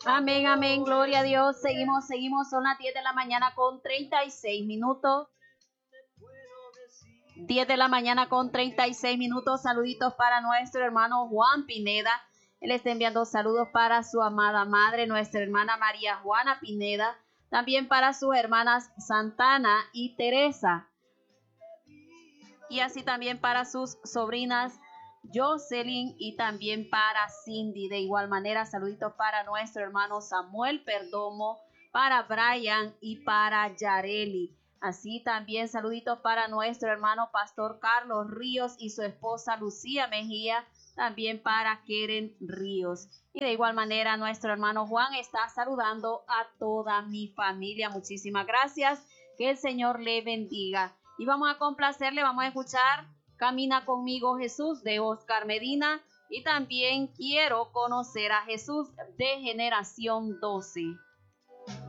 Amén, amén, gloria a Dios. Seguimos, son las 10 de la mañana con 36 minutos. 10 de la mañana con 36 minutos. Saluditos para nuestro hermano Juan Pineda. Él está enviando saludos para su amada madre, nuestra hermana María Juana Pineda. También para sus hermanas Santana y Teresa. Y así también para sus sobrinas Jocelyn y también para Cindy. De igual manera, saluditos para nuestro hermano Samuel Perdomo, para Brian y para Yareli. Así también saluditos para nuestro hermano Pastor Carlos Ríos y su esposa Lucía Mejía, también para Keren Ríos. Y de igual manera, nuestro hermano Juan está saludando a toda mi familia. Muchísimas gracias. Que el Señor le bendiga. Y vamos a complacerle, vamos a escuchar Camina conmigo Jesús de Oscar Medina y también Quiero conocer a Jesús de Generación 12.